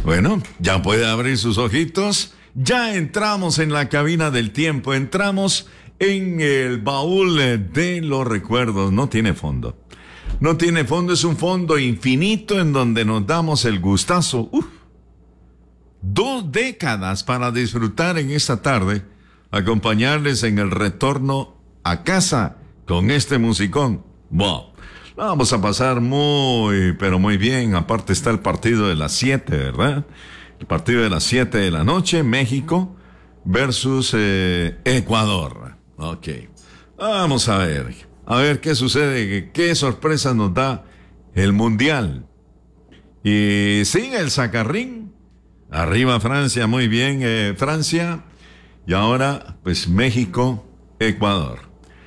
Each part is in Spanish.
Bueno, ya puede abrir sus ojitos. Ya entramos en la cabina del tiempo. Entramos en el baúl de los recuerdos. No tiene fondo. No tiene fondo, es un fondo infinito en donde nos damos el gustazo. 2 décadas para disfrutar en esta tarde, acompañarles en el retorno a casa con este musicón. Wow. Vamos a pasar muy, pero muy bien. Aparte está el partido de las 7, ¿verdad? El partido de las 7 de la noche, México versus Ecuador. Ok. Vamos a ver qué sucede, qué sorpresas nos da el Mundial. Y sigue el sacarrín. Arriba Francia, muy bien, Francia. Y ahora, pues México, Ecuador.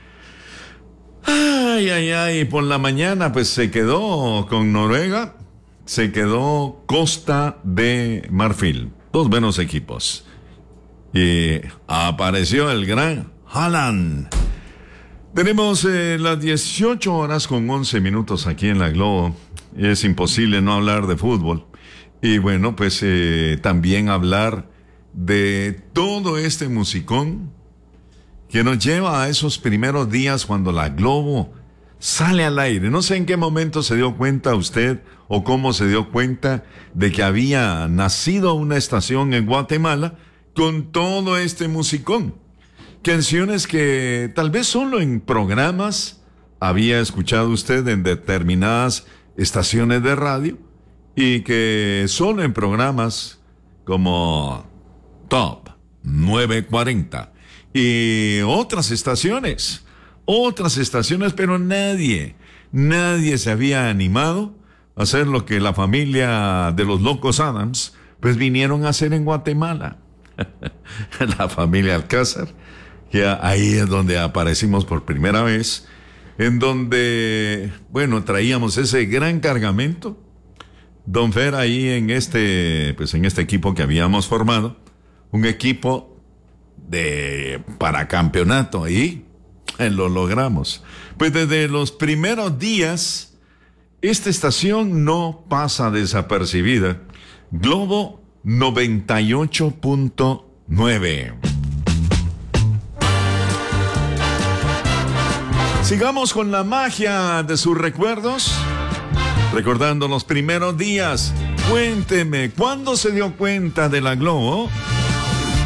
Ay, por la mañana pues se quedó con Noruega, se quedó Costa de Marfil, 2 buenos equipos. Y apareció el gran Haaland. Tenemos las 18 horas con 11 minutos aquí en la Globo. Es imposible no hablar de fútbol. Y bueno, pues también hablar de todo este musicón que nos lleva a esos primeros días cuando la Globo sale al aire. No sé en qué momento se dio cuenta usted o cómo se dio cuenta de que había nacido una estación en Guatemala con todo este musicón. Canciones que tal vez solo en programas había escuchado usted en determinadas estaciones de radio y que solo en programas como Top 940 y otras estaciones, pero nadie se había animado a hacer lo que la familia de los Locos Adams pues vinieron a hacer en Guatemala. La familia Alcázar, que ahí es donde aparecimos por primera vez, en donde, bueno, traíamos ese gran cargamento. Don Fer ahí en este equipo que habíamos formado, un equipo para campeonato, y lo logramos. Pues desde los primeros días, esta estación no pasa desapercibida. Globo 98.9. Sigamos con la magia de sus recuerdos, recordando los primeros días. Cuénteme, ¿cuándo se dio cuenta de la Globo?